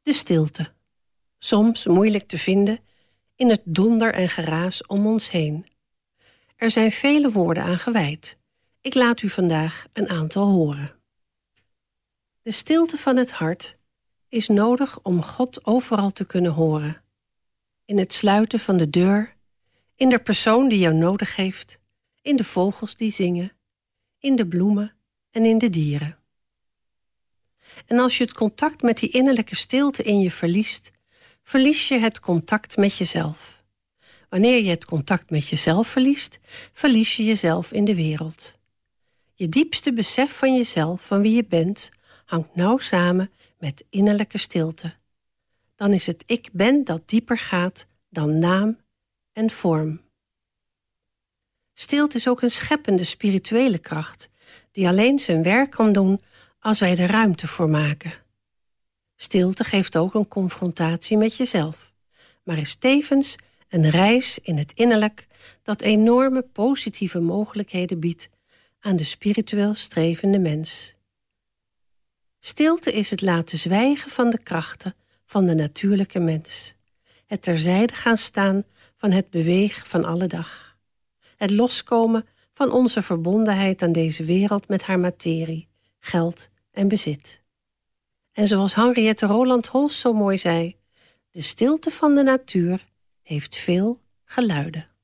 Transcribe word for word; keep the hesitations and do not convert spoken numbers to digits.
De stilte. Soms moeilijk te vinden in het donder en geraas om ons heen. Er zijn vele woorden aan gewijd. Ik laat u vandaag een aantal horen. De stilte van het hart is nodig om God overal te kunnen horen. In het sluiten van de deur, in de persoon die jou nodig heeft, in de vogels die zingen, in de bloemen en in de dieren. En als je het contact met die innerlijke stilte in je verliest, verlies je het contact met jezelf. Wanneer je het contact met jezelf verliest, verlies je jezelf in de wereld. Je diepste besef van jezelf, van wie je bent, hangt nauw samen met innerlijke stilte. Dan is het ik ben dat dieper gaat dan naam en vorm. Stilte is ook een scheppende spirituele kracht die alleen zijn werk kan doen als wij er ruimte voor maken. Stilte geeft ook een confrontatie met jezelf, maar is tevens een reis in het innerlijk dat enorme positieve mogelijkheden biedt aan de spiritueel strevende mens. Stilte is het laten zwijgen van de krachten van de natuurlijke mens. Het terzijde gaan staan van het bewegen van alle dag. Het loskomen van onze verbondenheid aan deze wereld met haar materie, geld en bezit. En zoals Henriette Roland Holst zo mooi zei, de stilte van de natuur heeft veel geluiden.